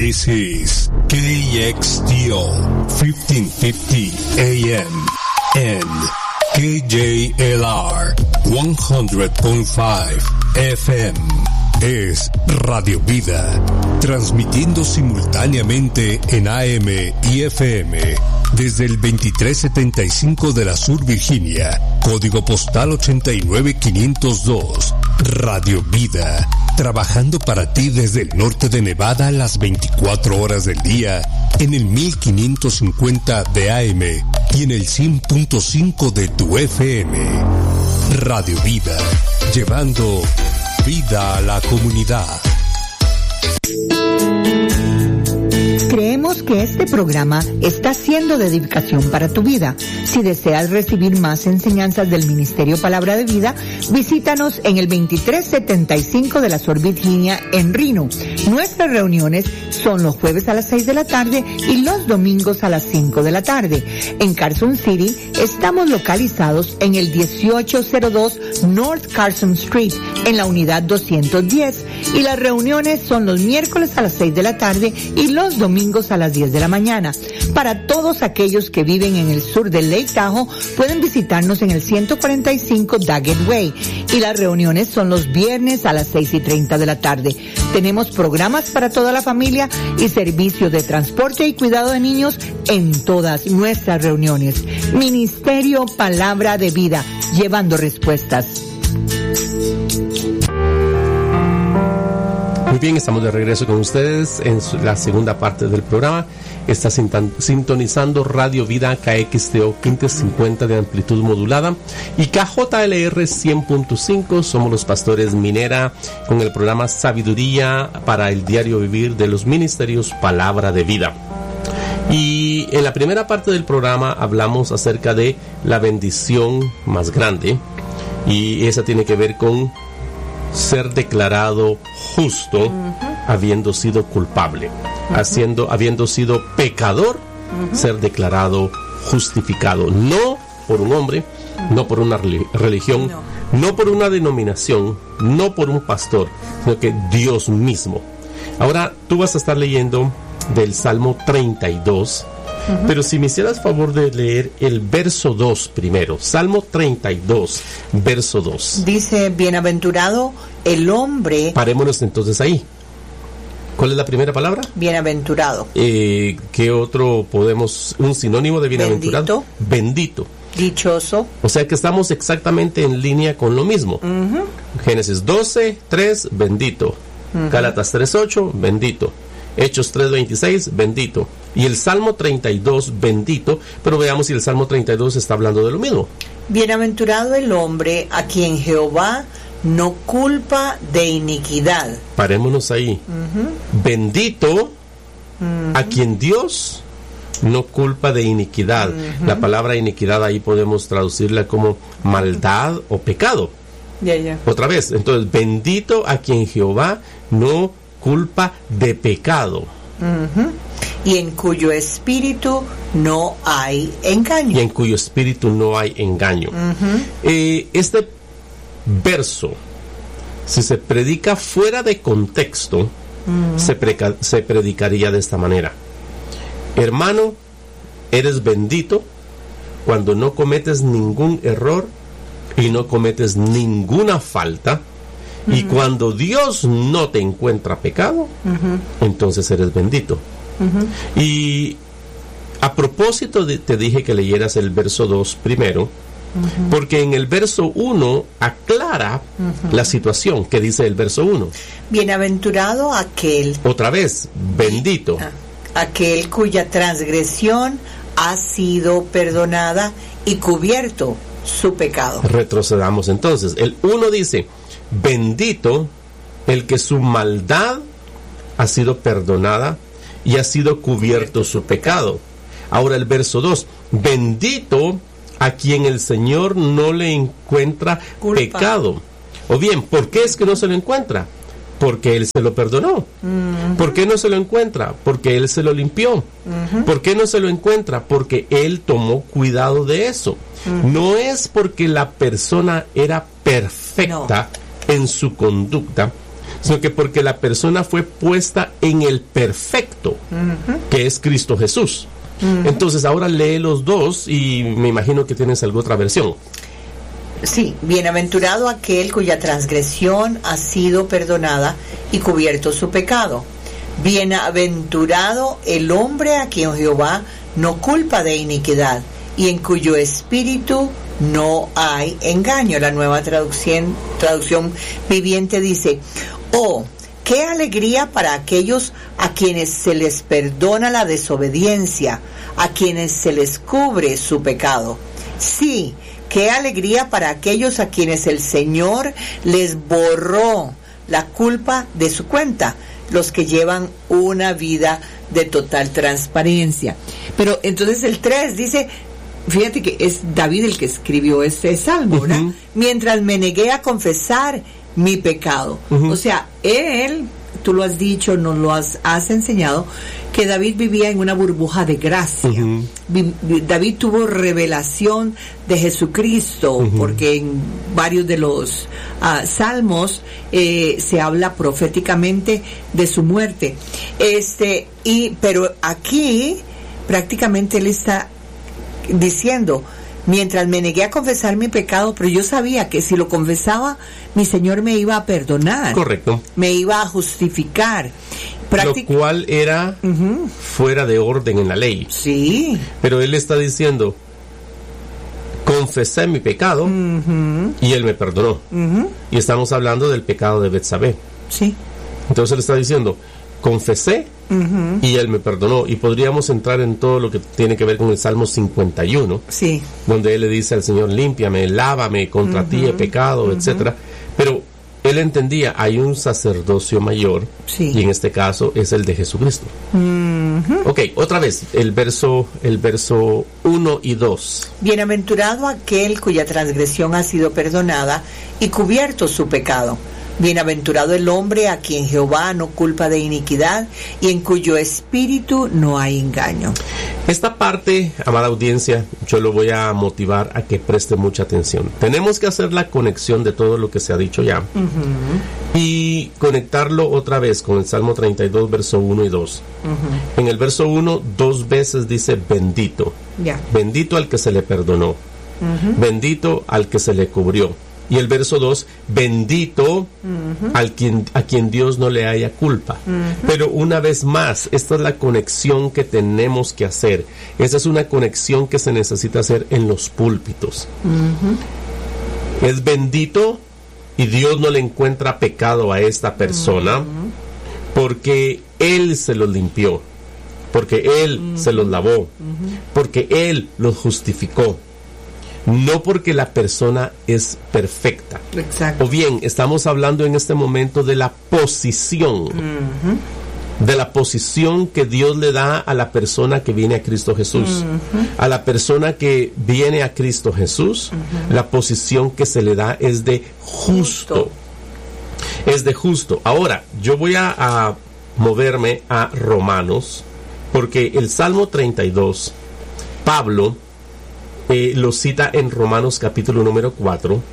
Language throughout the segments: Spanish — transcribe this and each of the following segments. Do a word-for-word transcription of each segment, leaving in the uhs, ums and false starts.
This is K X T O fifteen fifty A M and K J L R one hundred point five F M. Es Radio Vida, transmitiendo simultáneamente en A M y F M desde el veintitrés setenta y cinco de la Sur Virginia, código postal ochenta y nueve quinientos dos. Radio Vida, trabajando para ti desde el norte de Nevada las veinticuatro horas del día en el mil quinientos cincuenta de A M y en el cien punto cinco de tu F M. Radio Vida, llevando vida a la comunidad. Creemos que este programa está siendo de edificación para tu vida. Si deseas recibir más enseñanzas del Ministerio Palabra de Vida, visítanos en el veintitrés setenta y cinco de la Sur Virginia en Reno. Nuestras reuniones son los jueves a las seis de la tarde y los domingos a las cinco de la tarde. En Carson City estamos localizados en el dieciocho cero dos North Carson Street, en la unidad doscientos diez, y las reuniones son los miércoles a las seis de la tarde y los domingos a las diez de la mañana. Para todos aquellos que viven en el sur de Lake Tahoe, pueden visitarnos en el ciento cuarenta y cinco Daggett Way, y las reuniones son los viernes a las seis y treinta de la tarde. Tenemos programas para toda la familia y servicios de transporte y cuidado de niños en todas nuestras reuniones. Ministerio Palabra de Vida, llevando respuestas. Muy bien, estamos de regreso con ustedes en la segunda parte del programa. Está sintonizando Radio Vida K X T O quinientos cincuenta de amplitud modulada y K J L R cien punto cinco. Somos los pastores Minera con el programa Sabiduría para el Diario Vivir de los Ministerios Palabra de Vida. Y en la primera parte del programa hablamos acerca de la bendición más grande, y esa tiene que ver con ser declarado justo, uh-huh, habiendo sido culpable, uh-huh, haciendo, habiendo sido pecador, uh-huh, ser declarado justificado, no por un hombre, uh-huh, no por una religión, no. no por una denominación, no por un pastor, sino que Dios mismo. Ahora tú vas a estar leyendo del Salmo treinta y dos, uh-huh, pero si me hicieras favor de leer el verso dos primero. Salmo treinta y dos, verso dos. Dice: bienaventurado el hombre. Parémonos entonces ahí. ¿Cuál es la primera palabra? Bienaventurado. Eh, ¿Qué otro podemos, un sinónimo de bienaventurado? Bendito. Bendito. Dichoso. O sea que estamos exactamente en línea con lo mismo. Uh-huh. Génesis doce, tres, bendito. Uh-huh. Gálatas tres, ocho, bendito. Hechos tres veintiséis, bendito. Y el Salmo treinta y dos, bendito. Pero veamos si el Salmo treinta y dos está hablando de lo mismo. Bienaventurado el hombre a quien Jehová no culpa de iniquidad. Parémonos ahí. Uh-huh. Bendito uh-huh, a quien Dios no culpa de iniquidad. Uh-huh. La palabra iniquidad ahí podemos traducirla como maldad o pecado. Ya, yeah, ya. Yeah. Otra vez. Entonces, bendito a quien Jehová no culpa de pecado. Uh-huh. Y en cuyo espíritu no hay engaño. Y en cuyo espíritu no hay engaño. Uh-huh. Eh, este verso, si se predica fuera de contexto, uh-huh, se, preca- se predicaría de esta manera: hermano, eres bendito cuando no cometes ningún error y no cometes ninguna falta. Uh-huh. Y cuando Dios no te encuentra pecado, uh-huh, entonces eres bendito. Uh-huh. Y a propósito de, te dije que leyeras el verso dos primero, uh-huh, porque en el verso uno aclara, uh-huh, la situación que dice el verso uno. Bienaventurado aquel. Otra vez, bendito. Aquel cuya transgresión ha sido perdonada y cubierto su pecado. Retrocedamos entonces. El uno dice: bendito el que su maldad ha sido perdonada y ha sido cubierto su pecado. Ahora el verso dos: bendito a quien el Señor no le encuentra culpa, pecado. O bien, ¿por qué es que no se lo encuentra? Porque Él se lo perdonó. Uh-huh. ¿Por qué no se lo encuentra? Porque Él se lo limpió. Uh-huh. ¿Por qué no se lo encuentra? Porque Él tomó cuidado de eso. Uh-huh. No es porque la persona era perfecta, no, en su conducta, sino que porque la persona fue puesta en el perfecto, uh-huh. que es Cristo Jesús. Uh-huh. Entonces ahora lee los dos y me imagino que tienes alguna otra versión. Sí, bienaventurado aquel cuya transgresión ha sido perdonada y cubierto su pecado. Bienaventurado el hombre a quien Jehová no culpa de iniquidad y en cuyo espíritu no hay engaño. La Nueva traducción, traducción viviente dice: oh, qué alegría para aquellos a quienes se les perdona la desobediencia, a quienes se les cubre su pecado. Sí, qué alegría para aquellos a quienes el Señor les borró la culpa de su cuenta, los que llevan una vida de total transparencia. Pero entonces el tres dice, fíjate que es David el que escribió este salmo, ¿verdad? Uh-huh. Mientras me negué a confesar mi pecado. Uh-huh. O sea, él, tú lo has dicho, nos lo has, has enseñado, que David vivía en una burbuja de gracia. Uh-huh. Vi, David tuvo revelación de Jesucristo, uh-huh. porque en varios de los uh, salmos eh, se habla proféticamente de su muerte. Este, y, pero aquí prácticamente él está diciendo, mientras me negué a confesar mi pecado, pero yo sabía que si lo confesaba, mi Señor me iba a perdonar. Correcto. Me iba a justificar. Practic- Lo cual era uh-huh. fuera de orden en la ley. Sí. Pero él está diciendo, confesé mi pecado uh-huh. y él me perdonó. Uh-huh. Y estamos hablando del pecado de Betsabé. Sí. Entonces él está diciendo, confesé uh-huh. y él me perdonó. Y podríamos entrar en todo lo que tiene que ver con el Salmo cincuenta y uno, sí. donde él le dice al Señor, límpiame, lávame, contra uh-huh. ti he pecado, uh-huh. etcétera. Pero él entendía, hay un sacerdocio mayor, sí. y en este caso es el de Jesucristo. Uh-huh. Ok, otra vez, el verso el verso uno y dos. Bienaventurado aquel cuya transgresión ha sido perdonada y cubierto su pecado. Bienaventurado el hombre a quien Jehová no culpa de iniquidad y en cuyo espíritu no hay engaño. Esta parte, amada audiencia, yo lo voy a motivar a que preste mucha atención. Tenemos que hacer la conexión de todo lo que se ha dicho ya uh-huh. y conectarlo otra vez con el Salmo treinta y dos, verso uno y dos. Uh-huh. En el verso uno, dos veces dice bendito. Yeah. Bendito al que se le perdonó. Uh-huh. Bendito al que se le cubrió. Y el verso dos, bendito uh-huh. al quien, a quien Dios no le haya culpa. Uh-huh. Pero una vez más, esta es la conexión que tenemos que hacer. Esa es una conexión que se necesita hacer en los púlpitos. Uh-huh. Es bendito y Dios no le encuentra pecado a esta persona uh-huh. porque Él se los limpió, porque Él uh-huh. se los lavó, uh-huh. porque Él los justificó. No porque la persona es perfecta. Exacto. O bien, estamos hablando en este momento de la posición, uh-huh. de la posición que Dios le da a la persona que viene a Cristo Jesús. Uh-huh. A la persona que viene a Cristo Jesús, uh-huh. la posición que se le da es de justo. justo. Es de justo. Ahora, yo voy a, a moverme a Romanos, porque el Salmo treinta y dos, Pablo Eh, lo cita en Romanos capítulo número cuatro,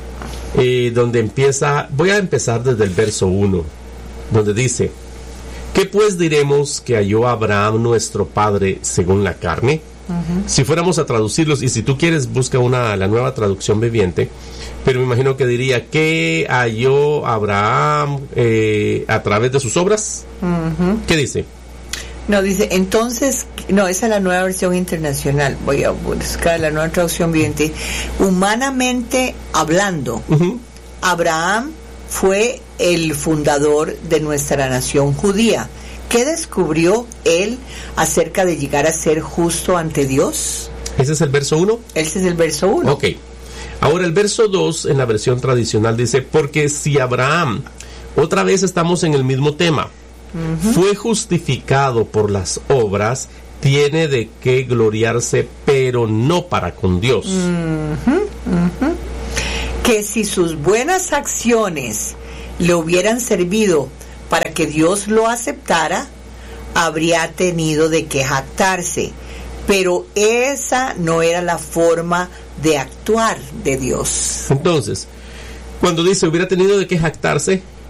eh, donde empieza, voy a empezar desde el verso uno, donde dice, ¿qué pues diremos que halló Abraham nuestro padre según la carne? Uh-huh. Si fuéramos a traducirlos, y si tú quieres busca una la nueva traducción viviente, pero me imagino que diría, ¿qué halló Abraham eh, a través de sus obras? Uh-huh. ¿Qué dice? No, dice, entonces, no, esa es la nueva versión internacional, voy a buscar la nueva traducción viviente. Humanamente hablando, uh-huh. Abraham fue el fundador de nuestra nación judía. ¿Qué descubrió él acerca de llegar a ser justo ante Dios? ¿Ese es el verso uno? Ese es el verso uno. Ok. Ahora el verso dos en la versión tradicional dice, porque si Abraham, otra vez estamos en el mismo tema, Uh-huh. fue justificado por las obras, tiene de qué gloriarse, pero no para con Dios. Uh-huh. Uh-huh. Que si sus buenas acciones le hubieran servido para que Dios lo aceptara, habría tenido de qué jactarse. Pero esa no era la forma de actuar de Dios. Entonces, cuando dice hubiera tenido de qué jactarse,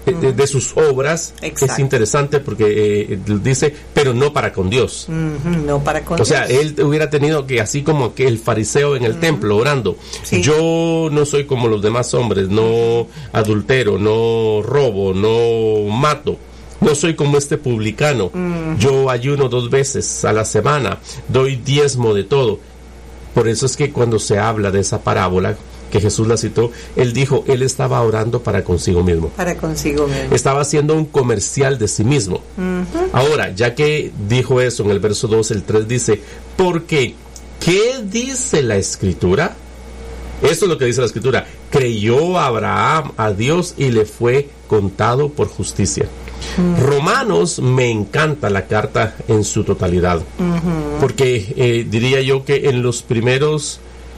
uh-huh. de, de sus obras. Exacto. Es interesante porque eh, dice, pero no para con Dios. Uh-huh. No para con o Dios. sea, él hubiera tenido que, así como que el fariseo en el uh-huh. templo orando, sí. yo no soy como los demás hombres, no adultero, no robo, no mato. No soy como este publicano. Uh-huh. Yo ayuno dos veces a la semana, doy diezmo de todo. Por eso es que cuando se habla de esa parábola que Jesús la citó, él dijo, él estaba orando para consigo mismo. Para consigo mismo. Estaba haciendo un comercial de sí mismo. Uh-huh. Ahora, ya que dijo eso en el verso dos, el tres dice, porque, ¿qué dice la Escritura? Eso es lo que dice la Escritura. Creyó Abraham a Dios y le fue contado por justicia. Uh-huh. Romanos, me encanta la carta en su totalidad. Uh-huh. Porque eh, diría yo que en los primeros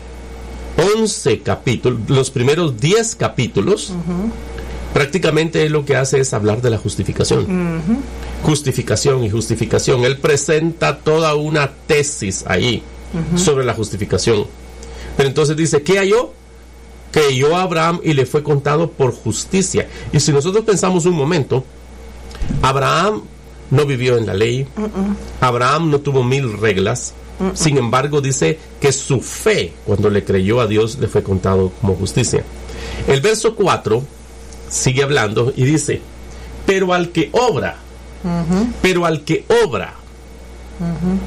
once capítulos, los primeros diez capítulos, uh-huh. prácticamente lo que hace es hablar de la justificación. Uh-huh. Justificación y justificación. Él presenta toda una tesis ahí uh-huh. sobre la justificación. Pero entonces dice, ¿qué halló? Creyó a Abraham y le fue contado por justicia. Y si nosotros pensamos un momento, Abraham no vivió en la ley, uh-uh. Abraham no tuvo mil reglas. Uh-uh. Sin embargo, dice que su fe, cuando le creyó a Dios, le fue contado como justicia. El verso cuatro sigue hablando y dice, pero al que obra, uh-huh. pero al que obra, uh-huh.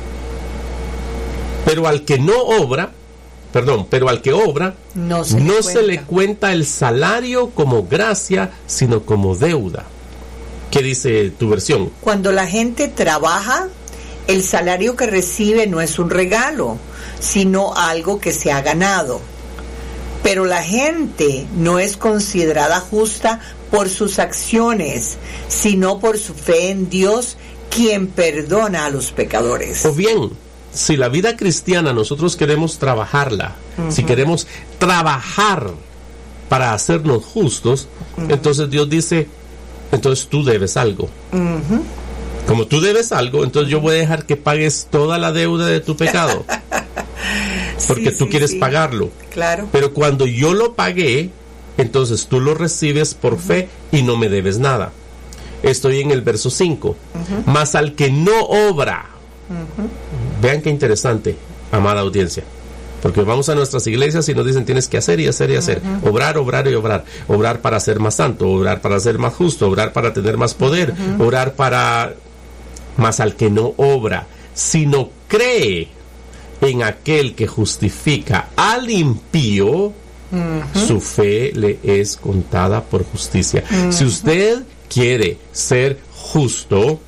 pero al que no obra, perdón, pero al que obra, no, se, no le se le cuenta el salario como gracia, sino como deuda. ¿Qué dice tu versión? Cuando la gente trabaja, el salario que recibe no es un regalo, sino algo que se ha ganado. Pero la gente no es considerada justa por sus acciones, sino por su fe en Dios, quien perdona a los pecadores. O bien, si la vida cristiana nosotros queremos trabajarla, uh-huh. si queremos trabajar para hacernos justos, uh-huh. entonces Dios dice, entonces tú debes algo. Uh-huh. Como tú debes algo, entonces yo voy a dejar que pagues toda la deuda de tu pecado. Porque sí, tú sí, quieres sí. pagarlo. Claro. Pero cuando yo lo pagué, entonces tú lo recibes por uh-huh. fe y no me debes nada. Estoy en el verso cinco. Uh-huh. Mas al que no obra. Uh-huh. Vean qué interesante, amada audiencia. Porque vamos a nuestras iglesias y nos dicen tienes que hacer y hacer y hacer. Uh-huh. Obrar, obrar y obrar. Obrar para ser más santo, obrar para ser más justo, obrar para tener más poder, uh-huh. obrar para... Mas al que no obra, sino cree en aquel que justifica al impío, uh-huh. su fe le es contada por justicia. Uh-huh. Si usted quiere ser justo,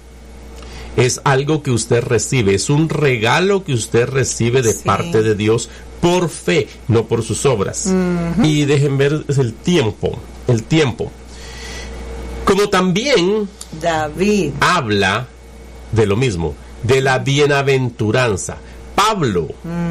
es algo que usted recibe, es un regalo que usted recibe de sí. parte de Dios por fe, no por sus obras. Uh-huh. Y dejen ver el tiempo, el tiempo. Como también David habla de lo mismo, de la bienaventuranza. Pablo,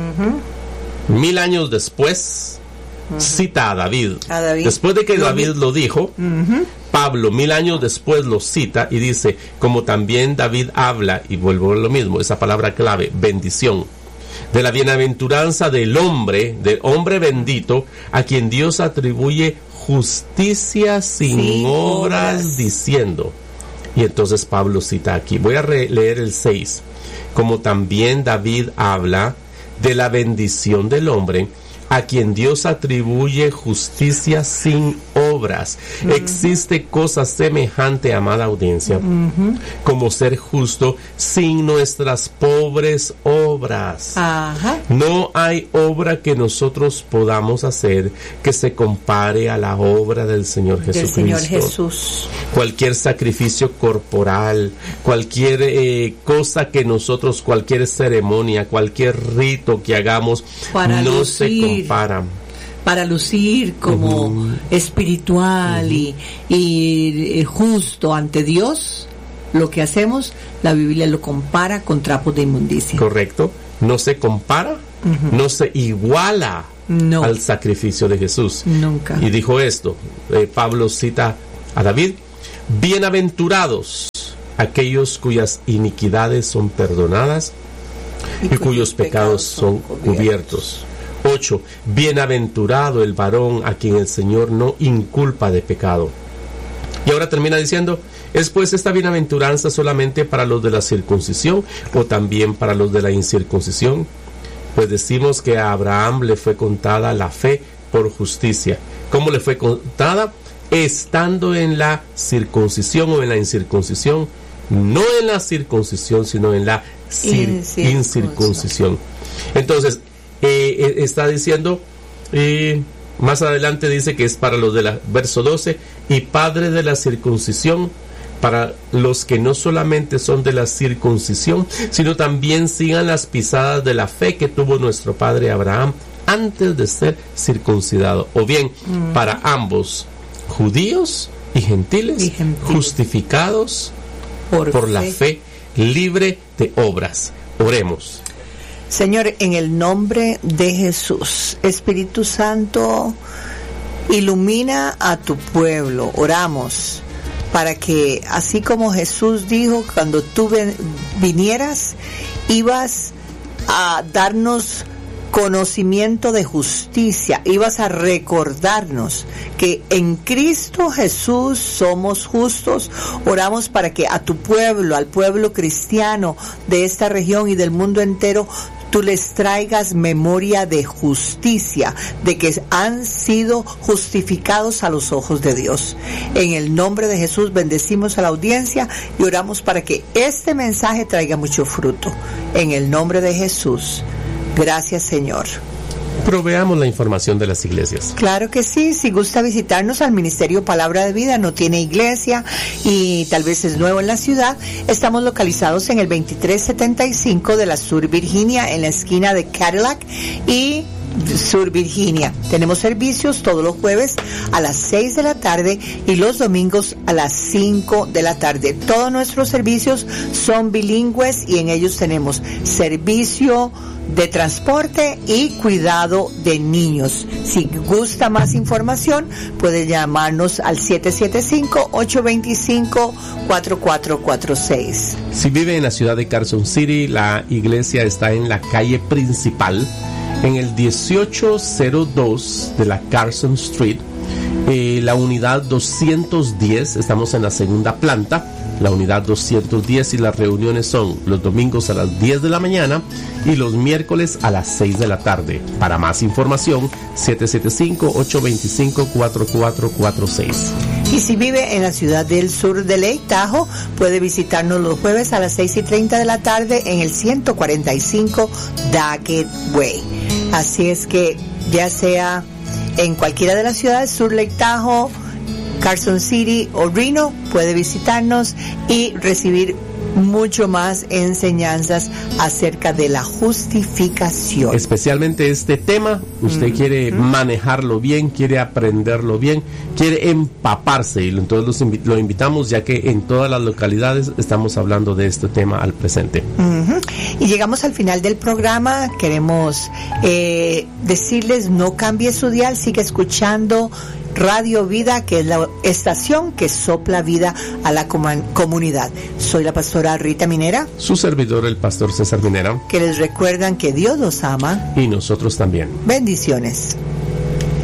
uh-huh. mil años después, uh-huh. cita a David. a David. Después de que lo David vi. lo dijo, uh-huh. Pablo, mil años después, lo cita y dice, como también David habla, y vuelvo a lo mismo, esa palabra clave, bendición, de la bienaventuranza del hombre, del hombre bendito, a quien Dios atribuye justicia sin, sin obras, obras, diciendo. Y entonces Pablo cita aquí, voy a leer el seis, como también David habla de la bendición del hombre, a quien Dios atribuye justicia sin obras. Uh-huh. Existe cosa semejante, amada audiencia, uh-huh. como ser justo sin nuestras pobres obras. Uh-huh. No hay obra que nosotros podamos hacer que se compare a la obra del Señor Jesucristo. Del Señor Jesús. Cualquier sacrificio corporal, cualquier eh, cosa que nosotros, cualquier ceremonia, cualquier rito que hagamos, Para no lucir. se compara. Para, para lucir como uh-huh. espiritual uh-huh. y, y, y justo ante Dios, lo que hacemos, la Biblia lo compara con trapos de inmundicia. Correcto, no se compara, uh-huh. no se iguala no. al sacrificio de Jesús. Nunca. Y dijo esto, eh, Pablo cita a David, bienaventurados aquellos cuyas iniquidades son perdonadas y, y cuyos, cuyos pecados son cubiertos. cubiertos. ocho. Bienaventurado el varón a quien el Señor no inculpa de pecado. Y ahora ahora termina diciendo, ¿es pues esta bienaventuranza solamente para los de la circuncisión o también para los de la incircuncisión? Pues decimos que a Abraham le fue contada la fe por justicia. ¿Cómo le fue contada? Estando en la circuncisión o en la incircuncisión. No en la circuncisión, sino en la cir- incircuncisión. Entonces, eh, está diciendo, eh, más adelante dice que es para los de la, verso doce, y padre de la circuncisión, para los que no solamente son de la circuncisión, sino también sigan las pisadas de la fe que tuvo nuestro padre Abraham antes de ser circuncidado. O bien, mm. para ambos, judíos y gentiles, y gentiles. justificados por, por la fe, libre de obras. Oremos. Señor, en el nombre de Jesús, Espíritu Santo, ilumina a tu pueblo. Oramos para que, así como Jesús dijo, cuando tú ven, vinieras, ibas a darnos conocimiento de justicia, ibas a recordarnos que en Cristo Jesús somos justos. Oramos para que a tu pueblo, al pueblo cristiano de esta región y del mundo entero, tú les traigas memoria de justicia, de que han sido justificados a los ojos de Dios. En el nombre de Jesús bendecimos a la audiencia y oramos para que este mensaje traiga mucho fruto. En el nombre de Jesús. Gracias, Señor. Proveamos la información de las iglesias. Claro que sí, si gusta visitarnos al Ministerio Palabra de Vida, no tiene iglesia y tal vez es nuevo en la ciudad, estamos localizados en el veintitrés setenta y cinco de la Sur Virginia, en la esquina de Cadillac y Sur Virginia. Tenemos servicios todos los jueves a las seis de la tarde y los domingos a las cinco de la tarde. Todos nuestros servicios son bilingües y en ellos tenemos servicio de transporte y cuidado de niños. Si gusta más información, puede llamarnos al siete siete cinco, ocho dos cinco, cuatro cuatro cuatro seis. Si vive en la ciudad de Carson City, la iglesia está en la calle principal, en el dieciocho cero dos de la Carson Street, eh, la unidad doscientos diez, estamos en la segunda planta, la unidad doscientos diez, y las reuniones son los domingos a las diez de la mañana y los miércoles a las seis de la tarde. Para más información, siete siete cinco, ocho dos cinco, cuatro cuatro cuatro seis. Y si vive en la ciudad del sur de Lake Tahoe, puede visitarnos los jueves a las seis y treinta de la tarde en el ciento cuarenta y cinco Daggett Way. Así es que ya sea en cualquiera de las ciudades, sur Lake Tahoe, Carson City o Reno, puede visitarnos y recibir mucho más enseñanzas acerca de la justificación. Especialmente este tema, usted mm-hmm. quiere manejarlo bien, quiere aprenderlo bien, quiere empaparse, y entonces los invi- lo invitamos, ya que en todas las localidades estamos hablando de este tema al presente. Mm-hmm. Y llegamos al final del programa. Queremos eh, decirles, no cambie su dial, sigue escuchando Radio Vida, que es la estación que sopla vida a la com- comunidad. Soy la pastora Rita Minera. Su servidor, el pastor César Minera. Que les recuerdan que Dios los ama. Y nosotros también. Bendiciones.